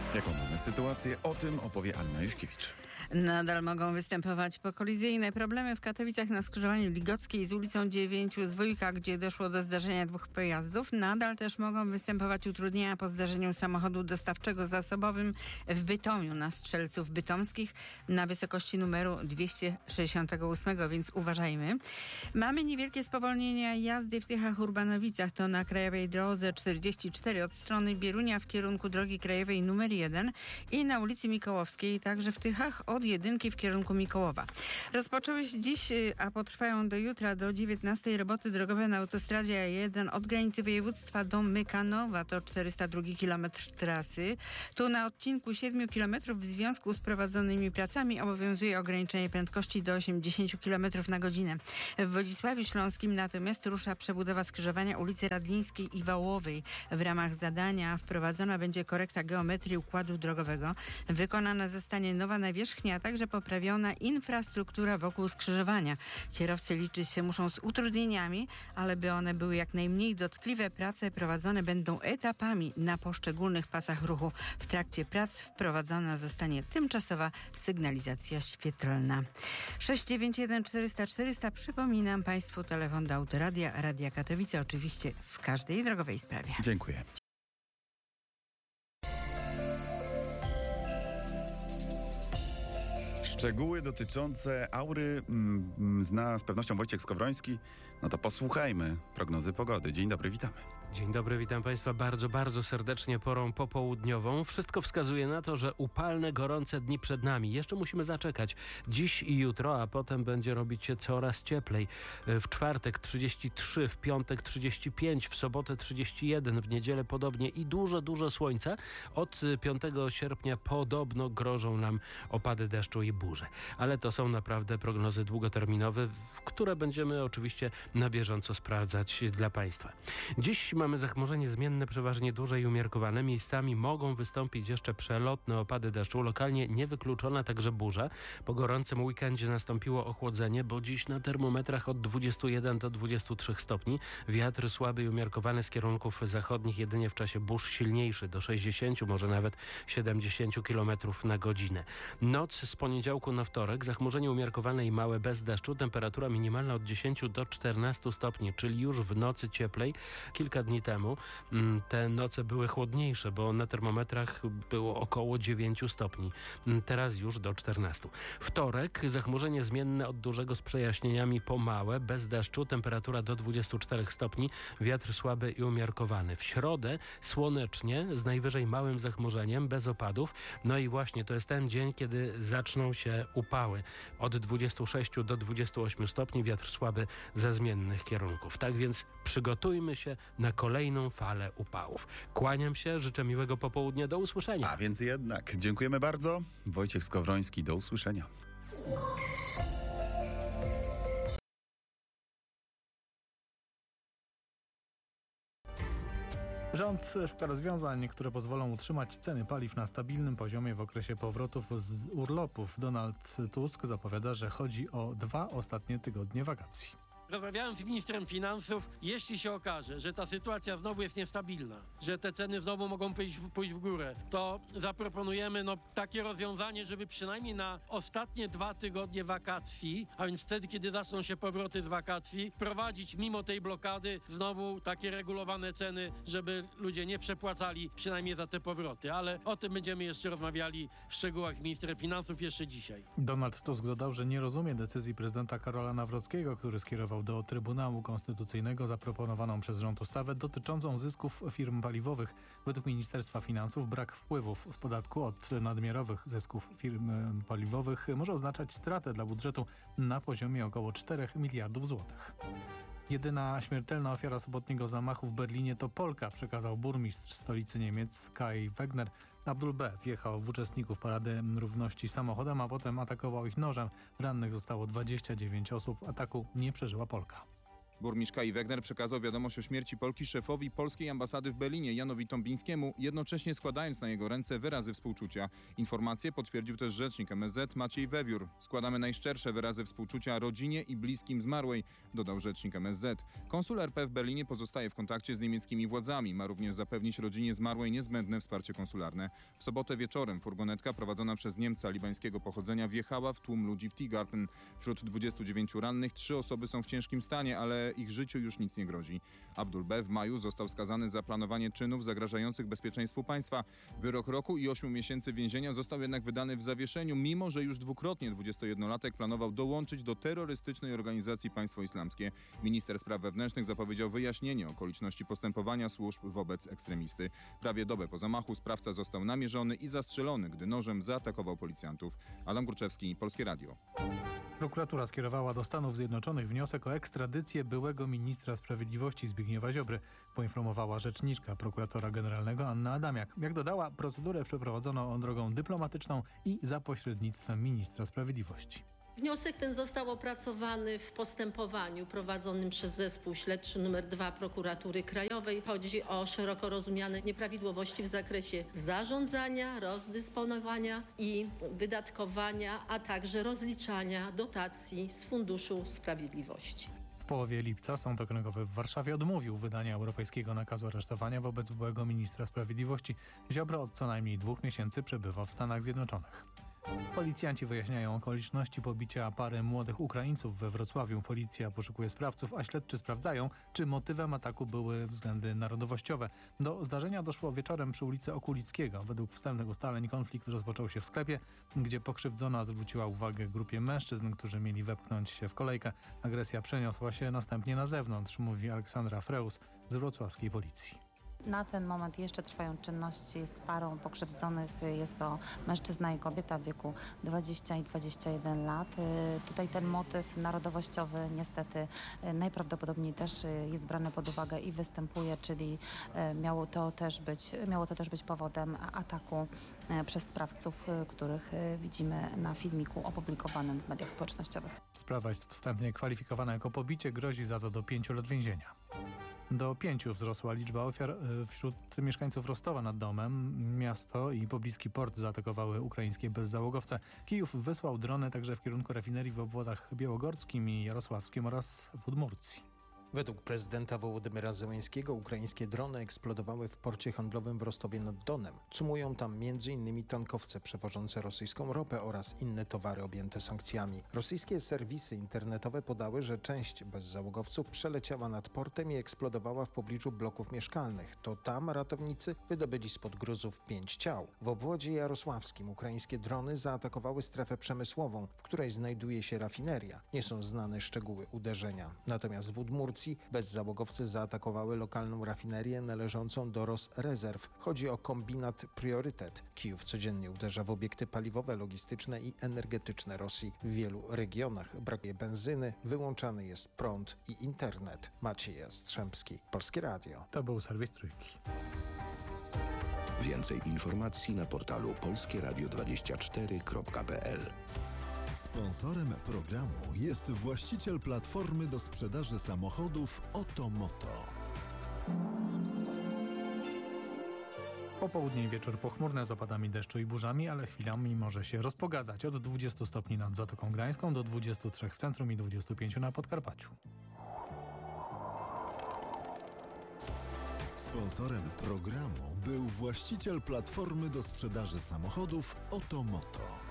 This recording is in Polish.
Jaką mamy sytuację? O tym opowie Anna Juśkiewicz. Nadal mogą występować pokolizyjne problemy w Katowicach na skrzyżowaniu Ligockiej z ulicą 9 z Wujka, gdzie doszło do zdarzenia dwóch pojazdów. Nadal też mogą występować utrudnienia po zdarzeniu samochodu dostawczego zasobowym w Bytomiu na Strzelców Bytomskich na wysokości numeru 268, więc uważajmy. Mamy niewielkie spowolnienia jazdy w Tychach-Urbanowicach. To na krajowej drodze 44 od strony Bierunia w kierunku drogi krajowej numer 1 i na ulicy Mikołowskiej, także w Tychach od jedynki w kierunku Mikołowa. Rozpoczęły się dziś, a potrwają do jutra, do 19 roboty drogowe na autostradzie A1 od granicy województwa do Mykanowa, to 402 km trasy. Tu na odcinku 7 km w związku z prowadzonymi pracami obowiązuje ograniczenie prędkości do 80 km na godzinę. W Wodzisławiu Śląskim natomiast rusza przebudowa skrzyżowania ulicy Radlińskiej i Wałowej. W ramach zadania wprowadzona będzie korekta geometrii układu drogowego. Wykonana zostanie nowa nawierzchnia, a także poprawiona infrastruktura wokół skrzyżowania. Kierowcy liczyć się muszą z utrudnieniami, ale by one były jak najmniej dotkliwe, prace prowadzone będą etapami na poszczególnych pasach ruchu. W trakcie prac wprowadzona zostanie tymczasowa sygnalizacja świetlna. 691 400 400. Przypominam Państwu telefon do Autoradia, Radia Katowice, oczywiście w każdej drogowej sprawie. Dziękuję. Szczegóły dotyczące aury zna z pewnością Wojciech Skowroński. No to posłuchajmy prognozy pogody. Dzień dobry, witamy. Dzień dobry, witam Państwa bardzo serdecznie porą popołudniową. Wszystko wskazuje na to, że upalne, gorące dni przed nami. Jeszcze musimy zaczekać dziś i jutro, a potem będzie robić się coraz cieplej. W czwartek 33, w piątek 35, w sobotę 31, w niedzielę podobnie i dużo słońca. Od 5 sierpnia podobno grożą nam opady deszczu i burze. Ale to są naprawdę prognozy długoterminowe, które będziemy oczywiście na bieżąco sprawdzać dla Państwa. Dziś mamy zachmurzenie zmienne, przeważnie duże i umiarkowane. Miejscami mogą wystąpić jeszcze przelotne opady deszczu. Lokalnie niewykluczona także burza. Po gorącym weekendzie nastąpiło ochłodzenie, bo dziś na termometrach od 21 do 23 stopni. Wiatr słaby i umiarkowany z kierunków zachodnich, jedynie w czasie burz silniejszy do 60, może nawet 70 km na godzinę. Noc z poniedziałku na wtorek, zachmurzenie umiarkowane i małe bez deszczu. Temperatura minimalna od 10 do 14 stopni, czyli już w nocy cieplej. Kilka dni temu te noce były chłodniejsze, bo na termometrach było około 9 stopni. Teraz już do 14. Wtorek, zachmurzenie zmienne od dużego z przejaśnieniami po małe, bez deszczu, temperatura do 24 stopni, wiatr słaby i umiarkowany. W środę słonecznie, z najwyżej małym zachmurzeniem, bez opadów. No i właśnie to jest ten dzień, kiedy zaczną się upały. Od 26 do 28 stopni, wiatr słaby ze zmiennych kierunków. Tak więc przygotujmy się na kolejną falę upałów. Kłaniam się, życzę miłego popołudnia, do usłyszenia. A więc jednak, dziękujemy bardzo. Wojciech Skowroński, do usłyszenia. Rząd szuka rozwiązań, które pozwolą utrzymać ceny paliw na stabilnym poziomie w okresie powrotów z urlopów. Donald Tusk zapowiada, że chodzi o 2 ostatnie tygodnie wakacji. Rozmawiałem z ministrem finansów. Jeśli się okaże, że ta sytuacja znowu jest niestabilna, że te ceny znowu mogą pójść w górę, to zaproponujemy takie rozwiązanie, żeby przynajmniej na ostatnie 2 tygodnie wakacji, a więc wtedy, kiedy zaczną się powroty z wakacji, prowadzić mimo tej blokady znowu takie regulowane ceny, żeby ludzie nie przepłacali przynajmniej za te powroty. Ale o tym będziemy jeszcze rozmawiali w szczegółach z ministrem finansów jeszcze dzisiaj. Donald Tusk dodał, że nie rozumie decyzji prezydenta Karola Nawrockiego, który skierował do Trybunału Konstytucyjnego zaproponowaną przez rząd ustawę dotyczącą zysków firm paliwowych. Według Ministerstwa Finansów brak wpływów z podatku od nadmiarowych zysków firm paliwowych może oznaczać stratę dla budżetu na poziomie około 4 miliardów złotych. Jedyna śmiertelna ofiara sobotniego zamachu w Berlinie to Polka, przekazał burmistrz stolicy Niemiec Kai Wegner. Abdul B. wjechał w uczestników Parady Równości samochodem, a potem atakował ich nożem. Rannych zostało 29 osób. Ataku nie przeżyła Polka. Burmistrz Kai Wegner przekazał wiadomość o śmierci Polki szefowi polskiej ambasady w Berlinie Janowi Tombińskiemu, jednocześnie składając na jego ręce wyrazy współczucia. Informację potwierdził też rzecznik MSZ Maciej Wewiór. Składamy najszczersze wyrazy współczucia rodzinie i bliskim zmarłej, dodał rzecznik MSZ. Konsul RP w Berlinie pozostaje w kontakcie z niemieckimi władzami. Ma również zapewnić rodzinie zmarłej niezbędne wsparcie konsularne. W sobotę wieczorem furgonetka prowadzona przez Niemca libańskiego pochodzenia wjechała w tłum ludzi w Tiergarten. Wśród 29 rannych 3 osoby są w ciężkim stanie, ale ich życiu już nic nie grozi. Abdul B. w maju został skazany za planowanie czynów zagrażających bezpieczeństwu państwa. Wyrok roku i 8 miesięcy więzienia został jednak wydany w zawieszeniu, mimo że już dwukrotnie 21-latek planował dołączyć do terrorystycznej organizacji Państwo Islamskie. Minister spraw wewnętrznych zapowiedział wyjaśnienie okoliczności postępowania służb wobec ekstremisty. Prawie dobę po zamachu sprawca został namierzony i zastrzelony, gdy nożem zaatakował policjantów. Adam Górczewski, Polskie Radio. Prokuratura skierowała do Stanów Zjednoczonych wniosek o ekstradycję byłego ministra sprawiedliwości Zbigniewa Ziobry, poinformowała rzeczniczka prokuratora generalnego Anna Adamiak. Jak dodała, procedurę przeprowadzono drogą dyplomatyczną i za pośrednictwem ministra sprawiedliwości. Wniosek ten został opracowany w postępowaniu prowadzonym przez zespół śledczy nr 2 Prokuratury Krajowej. Chodzi o szeroko rozumiane nieprawidłowości w zakresie zarządzania, rozdysponowania i wydatkowania, a także rozliczania dotacji z Funduszu Sprawiedliwości. W połowie lipca Sąd Okręgowy w Warszawie odmówił wydania europejskiego nakazu aresztowania wobec byłego ministra sprawiedliwości. Ziobro od co najmniej 2 miesięcy przebywa w Stanach Zjednoczonych. Policjanci wyjaśniają okoliczności pobicia pary młodych Ukraińców we Wrocławiu. Policja poszukuje sprawców, a śledczy sprawdzają, czy motywem ataku były względy narodowościowe. Do zdarzenia doszło wieczorem przy ulicy Okulickiego. Według wstępnych ustaleń konflikt rozpoczął się w sklepie, gdzie pokrzywdzona zwróciła uwagę grupie mężczyzn, którzy mieli wepchnąć się w kolejkę. Agresja przeniosła się następnie na zewnątrz, mówi Aleksandra Freus z wrocławskiej policji. Na ten moment jeszcze trwają czynności z parą pokrzywdzonych. Jest to mężczyzna i kobieta w wieku 20 i 21 lat. Tutaj ten motyw narodowościowy niestety najprawdopodobniej też jest brany pod uwagę i występuje, czyli miało to też być powodem ataku przez sprawców, których widzimy na filmiku opublikowanym w mediach społecznościowych. Sprawa jest wstępnie kwalifikowana jako pobicie, grozi za to do 5 lat więzienia. Do 5 wzrosła liczba ofiar wśród mieszkańców Rostowa nad Domem. Miasto i pobliski port zaatakowały ukraińskie bezzałogowce. Kijów wysłał drony także w kierunku rafinerii w obwodach białogordzkim i jarosławskim oraz w Udmurcji. Według prezydenta Wołodymyra Zełenskiego ukraińskie drony eksplodowały w porcie handlowym w Rostowie nad Donem. Sumują tam m.in. tankowce przewożące rosyjską ropę oraz inne towary objęte sankcjami. Rosyjskie serwisy internetowe podały, że część bezzałogowców przeleciała nad portem i eksplodowała w pobliżu bloków mieszkalnych. To tam ratownicy wydobyli spod gruzów 5 ciał. W obwodzie jarosławskim ukraińskie drony zaatakowały strefę przemysłową, w której znajduje się rafineria. Nie są znane szczegóły uderzenia. Natomiast w Udmurcji bezzałogowcy zaatakowały lokalną rafinerię należącą do Rosrezerw. Chodzi o kombinat Priorytet. Kijów codziennie uderza w obiekty paliwowe, logistyczne i energetyczne Rosji. W wielu regionach brakuje benzyny, wyłączany jest prąd i internet. Maciej Jastrzębski, Polskie Radio. To był serwis Trójki. Więcej informacji na portalu polskieradio24.pl. Sponsorem programu jest właściciel platformy do sprzedaży samochodów Otomoto. Popołudnie i wieczór pochmurne z opadami deszczu i burzami, ale chwilami może się rozpogadzać. Od 20 stopni nad Zatoką Gdańską do 23 w centrum i 25 na Podkarpaciu. Sponsorem programu był właściciel platformy do sprzedaży samochodów Otomoto.